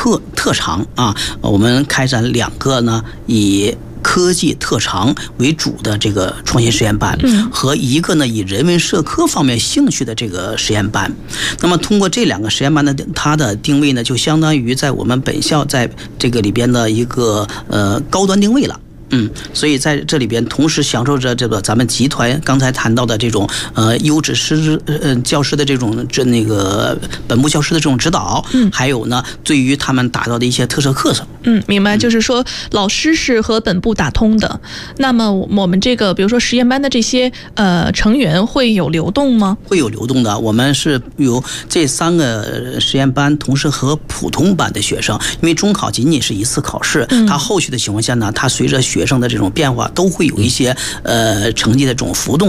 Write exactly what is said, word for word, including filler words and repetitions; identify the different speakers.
Speaker 1: 特特长啊，我们开展两个呢以科技特长为主的这个创新实验班，和一个呢以人文社科方面兴趣的这个实验班。那么通过这两个实验班的它的定位呢，就相当于在我们本校在这个里边的一个呃高端定位了。嗯，所以在这里边同时享受着这个咱们集团刚才谈到的这种呃优质师呃教师的这种这那个本部教师的这种指导，嗯，还有呢对于他们打造的一些特色课程。
Speaker 2: 嗯，明白，就是说老师是和本部打通的。那么我们这个比如说实验班的这些呃成员会有流动吗？
Speaker 1: 会有流动的，我们是有这三个实验班同时和普通班的学生，因为中考仅仅是一次考试，嗯，它后续的情况下呢，它随着学生的这种变化，都会有一些呃成绩的这种浮动。